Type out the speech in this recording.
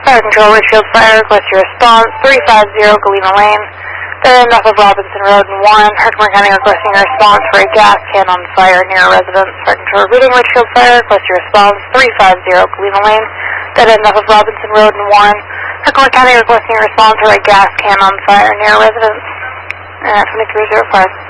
Fire Control, Richfield Fire, request your response, 350 Galena Lane. Dead end off of Robinson Road in 1. Herkimer County requesting a response for a gas can on fire near a residence. Fire Control, repeating Richfield Fire, request your response, 350 Galena Lane. Dead end off of Robinson Road in 1. Herkimer County requesting a response for a gas can on fire near a residence. 2305.